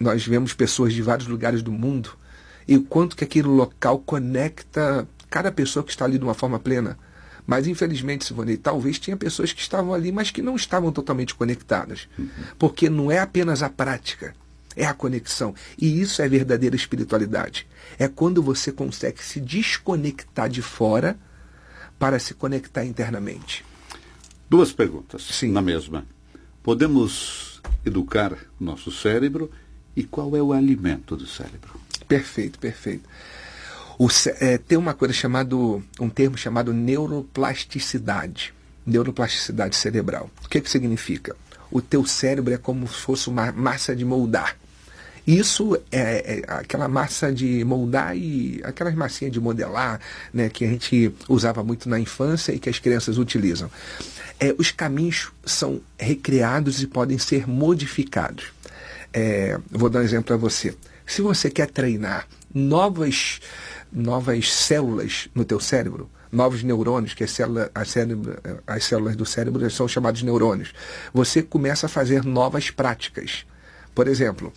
nós vemos pessoas de vários lugares do mundo e o quanto que aquele local conecta cada pessoa que está ali de uma forma plena. Mas, infelizmente, Silvonei, talvez tinha pessoas que estavam ali, mas que não estavam totalmente conectadas. Porque não é apenas a prática, é a conexão. E isso é verdadeira espiritualidade. É quando você consegue se desconectar de fora para se conectar internamente. Duas perguntas. Sim. Na mesma. Podemos educar o nosso cérebro e qual é o alimento do cérebro? Perfeito, perfeito. Tem um termo chamado neuroplasticidade. Neuroplasticidade cerebral. O que significa? O teu cérebro é como se fosse uma massa de moldar. Isso é aquela massa de moldar e aquelas massinhas de modelar, né, que a gente usava muito na infância e que as crianças utilizam. Os caminhos são recriados e podem ser modificados. Vou dar um exemplo para você. Se você quer treinar novas células no teu cérebro, novos neurônios, que as células do cérebro são chamadas neurônios, você começa a fazer novas práticas. Por exemplo,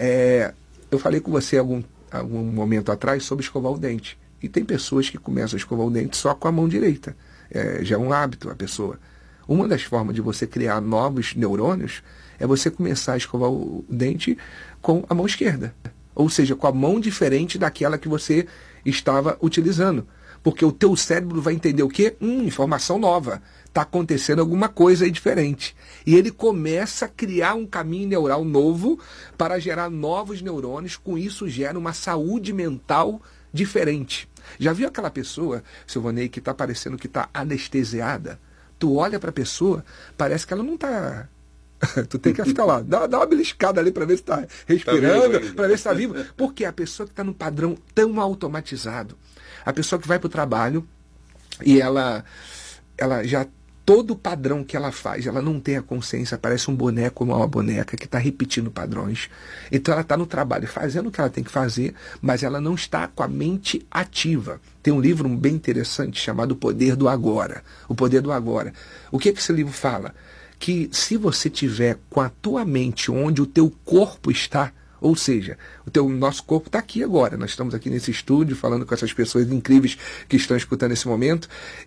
eu falei com você algum momento atrás sobre escovar o dente. E tem pessoas que começam a escovar o dente só com a mão direita. Já é um hábito a pessoa. Uma das formas de você criar novos neurônios é você começar a escovar o dente com a mão esquerda. Ou seja, com a mão diferente daquela que você estava utilizando. Porque o teu cérebro vai entender o quê? Informação nova. Está acontecendo alguma coisa aí diferente. E ele começa a criar um caminho neural novo para gerar novos neurônios. Com isso, gera uma saúde mental diferente. Já viu aquela pessoa, Silvonei, que está parecendo que está anestesiada? Tu olha para a pessoa, parece que ela não está... Tu tem que ficar lá, dá uma beliscada ali para ver se está respirando, para ver se está vivo. Porque a pessoa que está num padrão tão automatizado, a pessoa que vai para o trabalho e ela já, todo o padrão que ela faz, ela não tem a consciência, parece um boneco ou uma boneca que está repetindo padrões. Então ela está no trabalho fazendo o que ela tem que fazer, mas ela não está com a mente ativa. Tem um livro bem interessante chamado O Poder do Agora. O Poder do Agora. O que esse livro fala? Que se você tiver com a tua mente onde o teu corpo está, ou seja, nosso corpo está aqui agora, nós estamos aqui nesse estúdio falando com essas pessoas incríveis que estão escutando esse momento,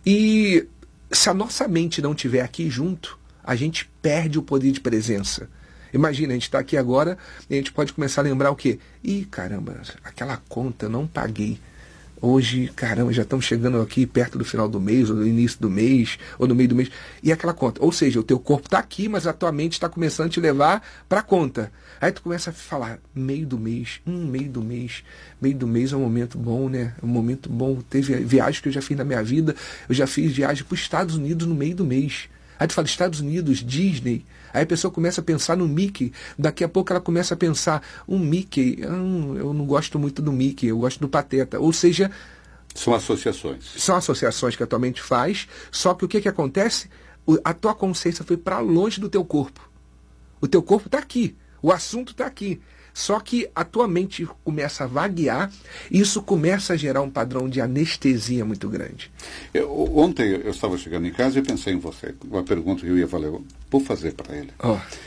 e se a nossa mente não estiver aqui junto, a gente perde o poder de presença. Imagina, a gente está aqui agora e a gente pode começar a lembrar o quê? Ih, caramba, aquela conta eu não paguei. Hoje, caramba, já estamos chegando aqui perto do final do mês, ou do início do mês, ou no meio do mês. E aquela conta. Ou seja, o teu corpo está aqui, mas a tua mente está começando a te levar para a conta. Aí tu começa a falar, meio do mês. Meio do mês. Meio do mês é um momento bom, né? É um momento bom. Teve viagens que eu já fiz na minha vida. Eu já fiz viagem para os Estados Unidos no meio do mês. Aí tu fala, Estados Unidos, Disney. Aí a pessoa começa a pensar no Mickey. Daqui a pouco ela começa a pensar, Mickey, eu não gosto muito do Mickey, eu gosto do Pateta. Ou seja... São associações. São associações que a tua mente faz, só que o que acontece? A tua consciência foi para longe do teu corpo. O teu corpo está aqui, o assunto está aqui. Só que a tua mente começa a vaguear e isso começa a gerar um padrão de anestesia muito grande. Ontem eu estava chegando em casa e pensei em você. Uma pergunta que eu ia falar, vou fazer para ele.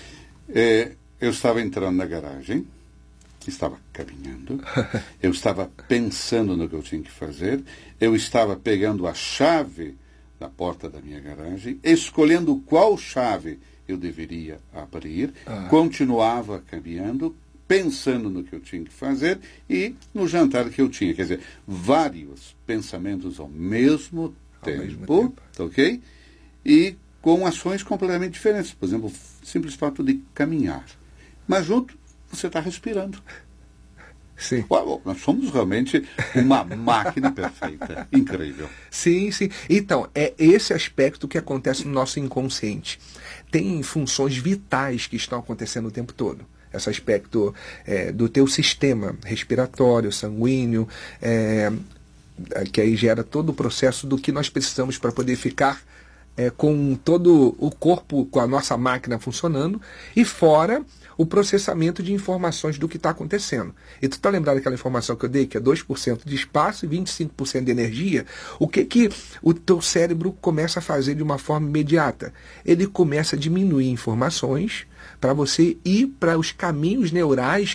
Eu estava entrando na garagem, estava caminhando, eu estava pensando no que eu tinha que fazer, eu estava pegando a chave na porta da minha garagem, escolhendo qual chave eu deveria abrir, continuava caminhando, pensando no que eu tinha que fazer e no jantar que eu tinha. Quer dizer, vários pensamentos ao mesmo tempo. Ok? E com ações completamente diferentes. Por exemplo, o simples fato de caminhar. Mas junto, você está respirando. Sim. Uau, nós somos realmente uma máquina perfeita. Incrível. Sim, sim. Então, é esse aspecto que acontece no nosso inconsciente. Tem funções vitais que estão acontecendo o tempo todo. Esse aspecto do teu sistema respiratório, sanguíneo, que aí gera todo o processo do que nós precisamos para poder ficar com todo o corpo, com a nossa máquina funcionando, e fora o processamento de informações do que está acontecendo. E tu está lembrado daquela informação que eu dei, que é 2% de espaço e 25% de energia? O que o teu cérebro começa a fazer de uma forma imediata? Ele começa a diminuir informações para você ir para os caminhos neurais